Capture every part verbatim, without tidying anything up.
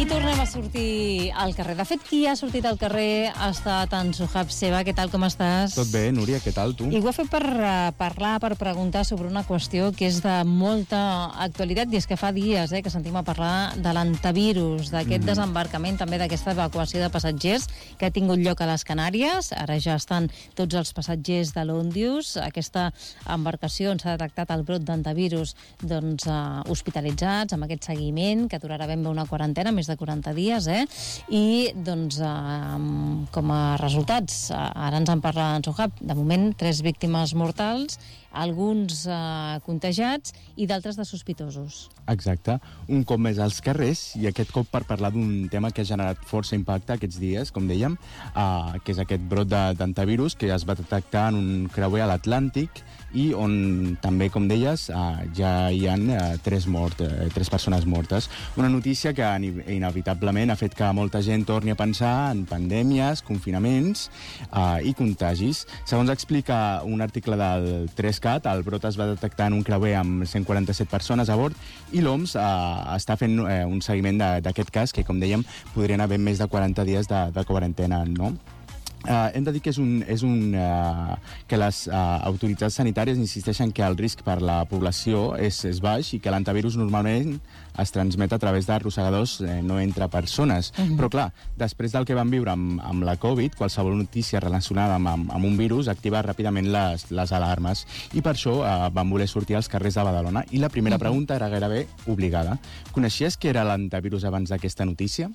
I tornem a sortir al carrer. De fet, qui ha sortit al carrer ha estat en Suhab Seva. Què tal, com estàs? Tot bé, Núria, què tal, tu? I ho he fet per uh, parlar, per preguntar sobre una qüestió que és de molta actualitat, i és que fa dies eh, que sentim a parlar de l'antivirus, d'aquest mm. desembarcament, també d'aquesta evacuació de passatgers que ha tingut lloc a les Canàries. Ara ja estan tots els passatgers de l'Òndius. Aquesta embarcació on s'ha detectat el brot d'antivirus, doncs, uh, hospitalitzats, amb aquest seguiment, que durarà ben bé una quarantena, més de quaranta dies, eh? I, doncs, eh, com a resultats, ara ens en parla en Suhab, de moment, tres víctimes mortals, alguns eh, contagiats i d'altres de sospitosos. Exacte. Un cop més als carrers, i aquest cop per parlar d'un tema que ha generat força impacte aquests dies, com dèiem, eh, que és aquest brot d'antivirus que es va detectar en un creuer a l'Atlàntic i on també, com deies, eh, ja hi ha eh, tres, mort, eh, tres persones mortes. Una notícia que inevitablement ha fet que molta gent torni a pensar en pandèmies, confinaments eh, i contagis. Segons explica un article del tres cat, el brot es va detectar en un creuer amb cent quaranta-set persones a bord i l'O M S eh, està fent eh, un seguiment d'aquest cas que, com dèiem, podrien haver més de quaranta dies de, de quarantena, no? Uh, hem de dir que és un, és un uh, que les uh, autoritats sanitàries insisteixen que el risc per la població és, és baix i que l'antivirus normalment es transmet a través d'arrossegadors, eh, no entre persones. Uh-huh. Però clar, després del que vam viure amb, amb la Covid, qualsevol notícia relacionada amb, amb, amb un virus activa ràpidament les, les alarmes, i per això uh, vam voler sortir als carrers de Badalona, i la primera uh-huh. pregunta era gairebé obligada. Coneixies què era l'antivirus abans d'aquesta notícia?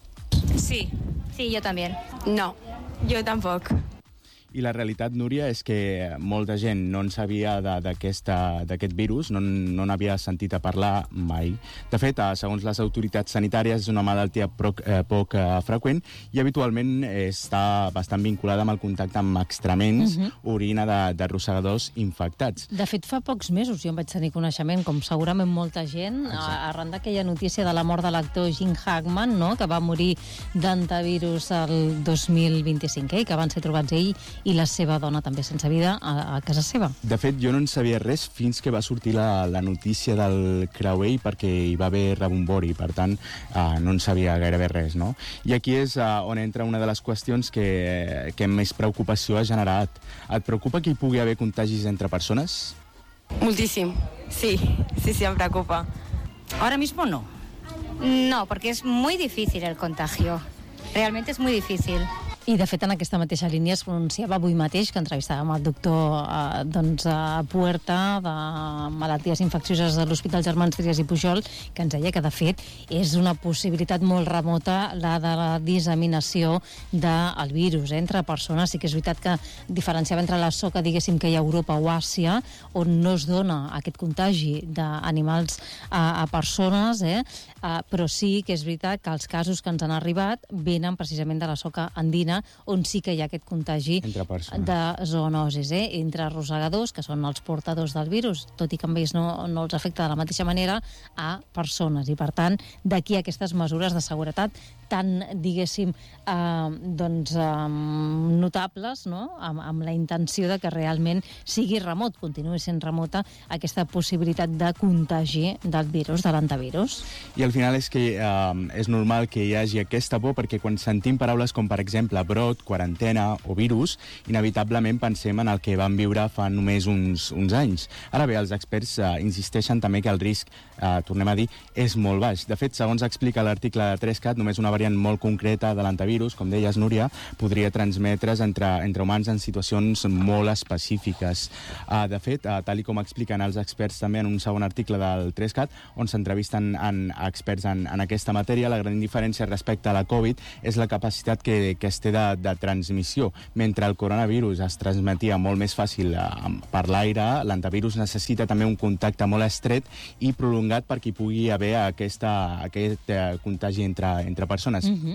Sí, sí, yo también. No, yo tampoco. I la realitat, Núria, és que molta gent no en sabia d'aquest virus, no n'havia sentit a parlar mai. De fet, segons les autoritats sanitàries, és una malaltia poc, eh, poc eh, freqüent i habitualment està bastant vinculada amb el contacte amb excrements, uh-huh. orina d'arrossegadors infectats. De fet, fa pocs mesos jo em vaig tenir coneixement, com segurament molta gent, Exacte. arran d'aquella notícia de la mort de l'actor Jim Hackman, no?, que va morir d'antivirus el dos mil vint-i-cinc, eh?, que van ser trobats ell i la seva dona també sense vida a, a casa seva. De fet, jo no en sabia res fins que va sortir la, la notícia del creuer perquè hi va haver rebombori, per tant, uh, no en sabia gairebé res, no? I aquí és uh, on entra una de les qüestions que, que més preocupació ha generat. Et preocupa que hi pugui haver contagis entre persones? Muchísimo, sí, sí, sí, me preocupa. Ahora mismo no. No, porque es muy difícil el contagio. Realmente es muy difícil. I, de fet, en aquesta mateixa línia es pronunciava avui mateix, que entrevistàvem el doctor eh, doncs, a Puerta, de malalties infeccioses de l'Hospital Germans Trias i Pujol, que ens deia que, de fet, és una possibilitat molt remota la de la disseminació del virus eh, entre persones. Sí que és veritat que diferenciava entre la soca, diguéssim, que hi ha a Europa o Àsia, on no es dona aquest contagi d'animals a, a persones, eh, eh, però sí que és veritat que els casos que ens han arribat venen precisament de la soca andina, on sí que hi ha aquest contagi de zoonosis, eh? entre arrossegadors, que són els portadors del virus, tot i que amb ells no, no els afecta de la mateixa manera, a persones. I, per tant, d'aquí aquestes mesures de seguretat tan, diguéssim, eh, doncs, eh, notables, no?, amb, amb la intenció de que realment sigui remot, continuï sent remota aquesta possibilitat de contagi del virus, de l'antivirus. I al final és que eh, és normal que hi hagi aquesta por, perquè quan sentim paraules com, per exemple, brot, quarantena o virus, inevitablement pensem en el que vam viure fa només uns, uns anys. Ara bé, els experts eh, insisteixen també que el risc, eh, tornem a dir, és molt baix. De fet, segons explica l'article de tres cat, només una variant molt concreta de l'antivirus, com deies, Núria, podria transmetre's entre, entre humans en situacions molt específiques. Eh, de fet, eh, tal i com expliquen els experts també en un segon article del tres cat, on s'entrevisten en experts en, en aquesta matèria, la gran diferència respecte a la Covid és la capacitat que, que es té de, de transmissió. Mentre el coronavirus es transmetia molt més fàcil eh, per l'aire, l'antivirus necessita també un contacte molt estret i prolongat perquè hi pugui haver aquesta, aquest eh, contagi entre, entre persones. Mm-hmm.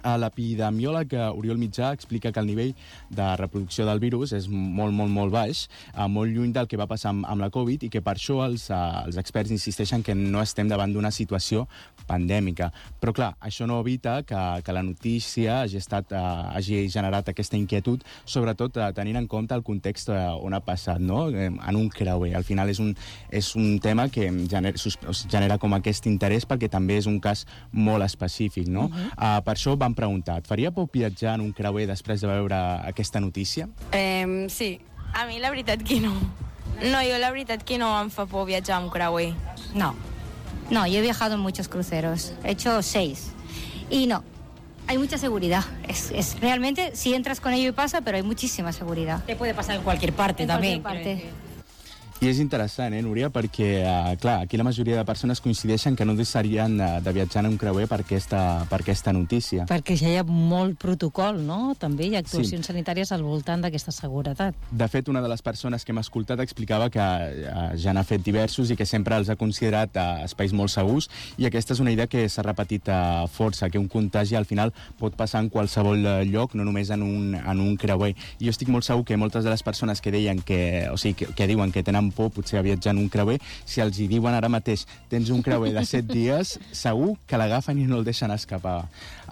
L'epidemiòleg Oriol Mitjà explica que el nivell de reproducció del virus és molt, molt, molt baix, molt lluny del que va passar amb, amb la Covid, i que per això els, els experts insisteixen que no estem davant d'una situació pandèmica. Però, clar, això no evita que, que la notícia hagi, estat, hagi generat aquesta inquietud, sobretot tenint en compte el context on ha passat, no? En un creuer. Al final és un, és un tema que genera, genera com aquest interès perquè també és un cas molt específic, no? Uh-huh. uh, per això vam preguntar, et faria por viatjar en un creuer després de veure aquesta notícia? Eh, sí, a mi la veritat que no. No, jo la veritat que no em fa por viatjar en creuer. No, no, yo he viajado en muchos cruceros, he hecho seis, y no, hay mucha seguridad. Es, es realmente, si entras con ello y pasa, pero hay muchísima seguridad. Te puede pasar en cualquier parte en también. Cualquier parte. I és interessant, eh, Núria, perquè, uh, clar, aquí la majoria de persones coincideixen que no deixarien uh, de viatjar en un creuer per aquesta, per aquesta notícia. Perquè ja hi ha molt protocol, no? També hi ha actuacions sí. sanitàries al voltant d'aquesta seguretat. De fet, una de les persones que hem escoltat explicava que uh, ja n'ha fet diversos i que sempre els ha considerat uh, espais molt segurs, i aquesta és una idea que s'ha repetit uh, força, que un contagi al final pot passar en qualsevol uh, lloc, no només en un, en un creuer. I jo estic molt segur que moltes de les persones que deien que, o sigui, que, que diuen que tenen por potser a viatjar en un creuer, si els hi diuen ara mateix tens un creuer de set dies, segur que l'agafen i no el deixen escapar.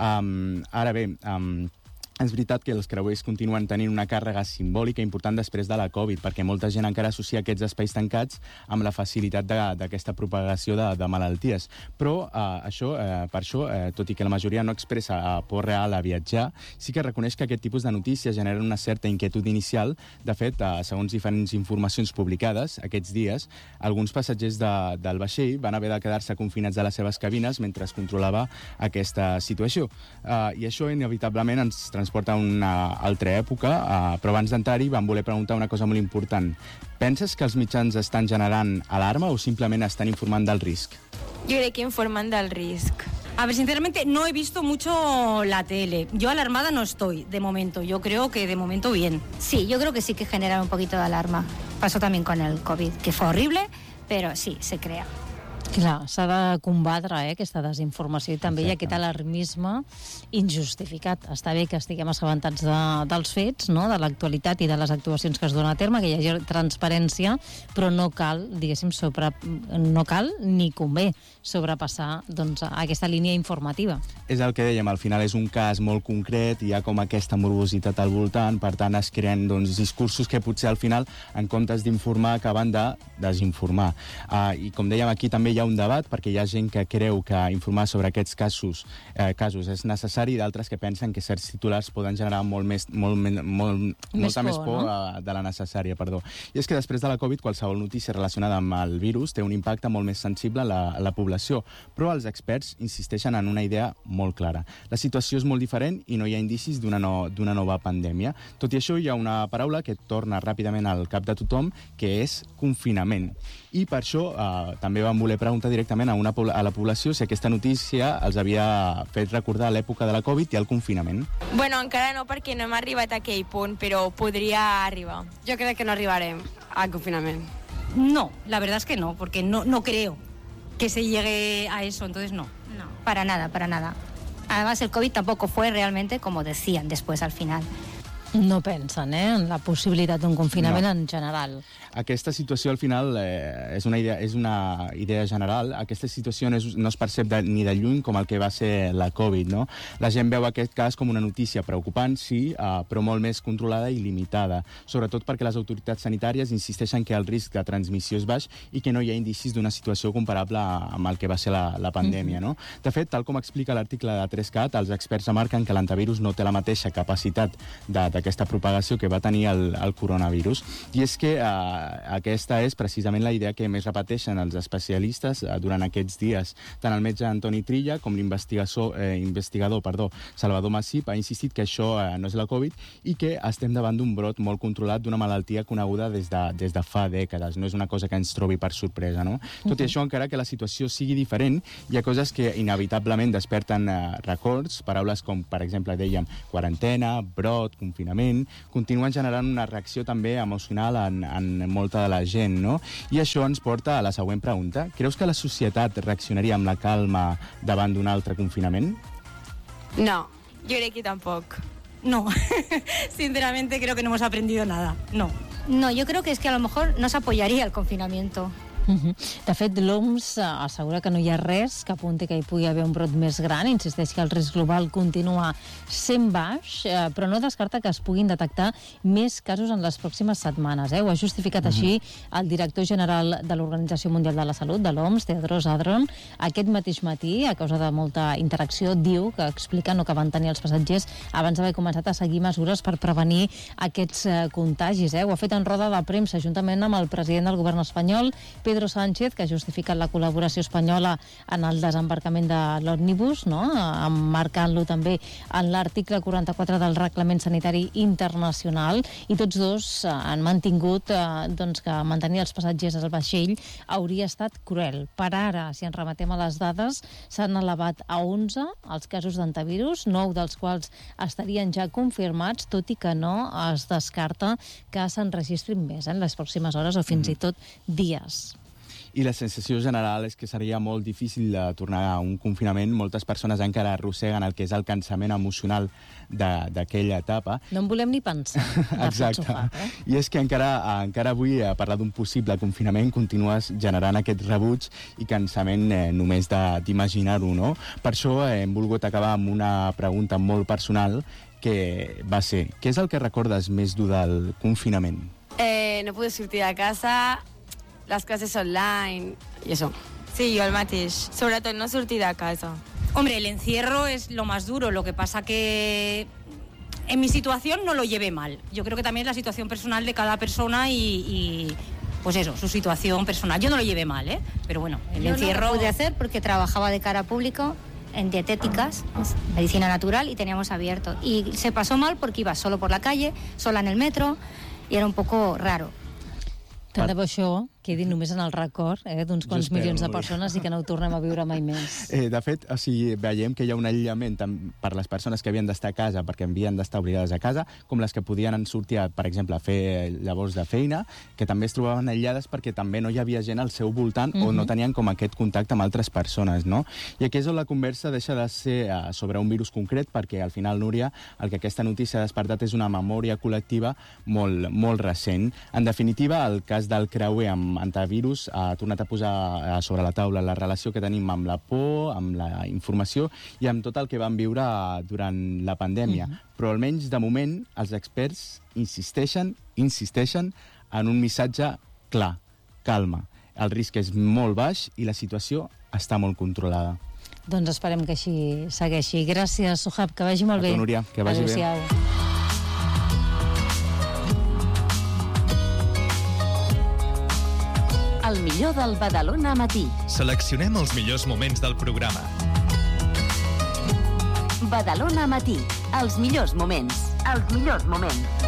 Um, ara bé, um, és veritat que els creuers continuen tenint una càrrega simbòlica important després de la Covid, perquè molta gent encara associa aquests espais tancats amb la facilitat d'aquesta propagació de, de malalties. Però eh, això, eh, per això, eh, tot i que la majoria no expressa eh, por real a viatjar, sí que reconeix que aquest tipus de notícies generen una certa inquietud inicial. De fet, eh, segons diferents informacions publicades aquests dies, alguns passatgers de, del vaixell van haver de quedar-se confinats a les seves cabines mentre es controlava aquesta situació. Eh, I això, inevitablement, ens transporta porta a una altra època, uh, però abans d'entrar-hi vam voler preguntar una cosa molt important. Penses que els mitjans estan generant alarma o simplement estan informant del risc? Jo crec que informan del risc. A ver, sinceramente, no he visto mucho la tele. Yo alarmada no estoy, de momento. Yo creo que de momento bien. Sí, yo creo que sí que genera un poquito de alarma. Pasó también con el COVID, que fue horrible, pero sí, se crea. Clar, s'ha de combatre eh, aquesta desinformació i també hi ha aquest alarmisme injustificat. Està bé que estiguem assabentats de, dels fets, no? De l'actualitat i de les actuacions que es donen a terme, que hi hagi transparència, però no cal, diguéssim, sobre, no cal ni convé sobrepassar doncs, aquesta línia informativa. És el que dèiem, al final és un cas molt concret, hi ha com aquesta morbositat al voltant, per tant es creen doncs, discursos que potser al final, en comptes d'informar, acaben de desinformar. Uh, I com dèiem, aquí també hi ha un debat, perquè hi ha gent que creu que informar sobre aquests casos, eh, casos és necessari, i d'altres que pensen que certs titulars poden generar molt més, molt, molt, molt, més molta por, més por no? uh, de la necessària. Perdó. I és que després de la Covid, qualsevol notícia relacionada amb el virus té un impacte molt més sensible a la, a la població, però els experts insisteixen en una idea molt clara. La situació és molt diferent i no hi ha indicis d'una no, d'una nova pandèmia. Tot i això, hi ha una paraula que torna ràpidament al cap de tothom, que és confinament. I per això eh, també vam voler preguntar directament a, una, a la població si aquesta notícia els havia fet recordar l'època de la Covid i el confinament. Bueno, encara no, perquè no hem arribat a aquell punt, però podria arribar. Jo crec que no arribarem al confinament. No, la verdad es que no, porque no, no creo que se llegue a eso, entonces no. No, para nada, para nada. Además, el COVID tampoco fue realmente como decían después al final. No pensen eh, en la possibilitat d'un confinament no. en general. Aquesta situació, al final, eh, és, una idea, és una idea general. Aquesta situació no es, no es percep de, ni de lluny com el que va ser la Covid, no? La gent veu aquest cas com una notícia preocupant, sí, eh, però molt més controlada i limitada, sobretot perquè les autoritats sanitàries insisteixen que el risc de transmissió és baix i que no hi ha indicis d'una situació comparable amb el que va ser la, la pandèmia, no? De fet, tal com explica l'article de tres cat, els experts remarquen que l'antivirus no té la mateixa capacitat de, de aquesta propagació que va tenir el, el coronavirus. I és que eh, aquesta és precisament la idea que més repeteixen els especialistes eh, durant aquests dies. Tant el metge Antoni Trilla com l'investigador eh, investigador, perdó, Salvador Massip ha insistit que això eh, no és la Covid i que estem davant d'un brot molt controlat d'una malaltia coneguda des de, des de fa dècades. No és una cosa que ens trobi per sorpresa, no? Tot i això, encara que la situació sigui diferent, hi ha coses que inevitablement desperten eh, records, paraules com, per exemple, dèiem, quarantena, brot, confinament, continuen generant una reacció també emocional en, en molta de la gent, no? I això ens porta a la següent pregunta. Creus que la societat reaccionaria amb la calma davant d'un altre confinament? No, Yo creo que tampoco. No, sinceramente creo que no hemos aprendido nada, no. No, yo creo que es que a lo mejor no se apoyaría el confinamiento. Uh-huh. De fet, l'O M S assegura que no hi ha res que apunti que hi pugui haver un brot més gran, insisteix que el risc global continua sent baix, eh, però no descarta que es puguin detectar més casos en les pròximes setmanes. Eh? Ho ha justificat uh-huh. així el director general de l'Organització Mundial de la Salut, de l'O M S, Tedros Adhanom. Aquest mateix matí, a causa de molta interacció, diu que explica no que van tenir els passatgers abans d'haver començat a seguir mesures per prevenir aquests eh, contagis. Eh? Ho ha fet en roda de premsa, juntament amb el president del govern espanyol, Pedro Sánchez, que ha justificat la col·laboració espanyola en el desembarcament de l'òmnibus, no? Emmarcant-lo també en l'article quaranta-quatre del Reglament Sanitari Internacional, i tots dos eh, han mantingut eh, doncs que mantenir els passatgers al vaixell hauria estat cruel. Per ara, si ens remetem a les dades, s'han elevat a onze els casos d'antivirus, nou dels quals estarien ja confirmats, tot i que no es descarta que s'enregistrin més en les pròximes hores o fins mm. i tot dies. I la sensació general és que seria molt difícil de tornar a un confinament. Moltes persones encara arrosseguen el que és el cansament emocional d'aquella etapa. No en volem ni pensar. Exacte. Sofà, eh? I és que encara, encara avui, a parlar d'un possible confinament, continues generant aquest rebuig i cansament eh, només d'imaginar-ho, no? Per això eh, hem volgut acabar amb una pregunta molt personal, que va ser: què és el que recordes més dur del confinament? Eh, no pude sortir de casa, las clases online y eso. Sí, yo el mateix. Sobretot no sortir de casa. Hombre, el encierro es lo más duro, lo que pasa que en mi situación no lo llevé mal. Yo creo que también es la situación personal de cada persona y, y pues eso, su situación personal. Yo no lo llevé mal, ¿eh? Pero bueno, el Yo encierro... no lo pude hacer porque trabajaba de cara a público en dietéticas, medicina natural, y teníamos abierto. Y se pasó mal porque iba solo por la calle, sola en el metro, y era un poco raro. Tant de bo això quedi només en el record eh, d'uns quants espero, milions de persones i que no ho tornem a viure mai més. Eh, de fet, o sigui, veiem que hi ha un aïllament tant per les persones que havien d'estar a casa perquè havien d'estar obligades a casa, com les que podien sortir, a, per exemple, a fer llavors de feina, que també es trobaven aïllades perquè també no hi havia gent al seu voltant uh-huh. o no tenien com aquest contacte amb altres persones, no? I aquí és on la conversa deixa de ser uh, sobre un virus concret, perquè al final, Núria, el que aquesta notícia ha despertat és una memòria col·lectiva molt, molt recent. En definitiva, el cas del creuer amb antivirus ha tornat a posar sobre la taula la relació que tenim amb la por, amb la informació i amb tot el que vam viure durant la pandèmia. Uh-huh. Però almenys, de moment, els experts insisteixen, insisteixen en un missatge clar: calma. El risc és molt baix i la situació està molt controlada. Doncs esperem que així segueixi. Gràcies, Sohab, que vagi molt bé. A tu, Núria, que vagi Adéu-siau. bé. El millor del Badalona Matí. Seleccionem els millors moments del programa. Badalona Matí. Els millors moments. Els millors moments.